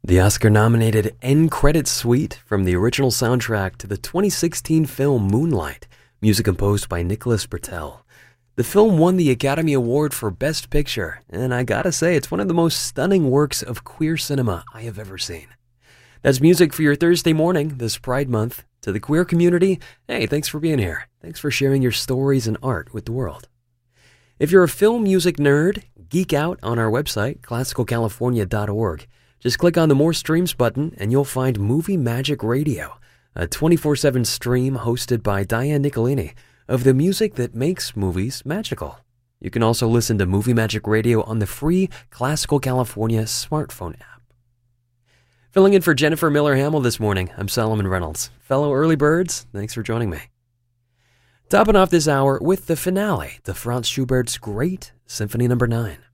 The Oscar-nominated end credits suite from the original soundtrack to the 2016 film Moonlight, music composed by Nicholas Britell. The film won the Academy Award for Best Picture, and I gotta say, it's one of the most stunning works of queer cinema I have ever seen. That's music for your Thursday morning this Pride Month. To the queer community, hey, thanks for being here. Thanks for sharing your stories and art with the world. If you're a film music nerd, geek out on our website, classicalcalifornia.org. Just click on the More Streams button and you'll find Movie Magic Radio, a 24/7 stream hosted by Diane Nicolini of the music that makes movies magical. You can also listen to Movie Magic Radio on the free Classical California smartphone app. Filling in for Jennifer Miller-Hamill this morning, I'm Solomon Reynolds. Fellow early birds, thanks for joining me. Topping off this hour with the finale to Franz Schubert's great Symphony No. 9.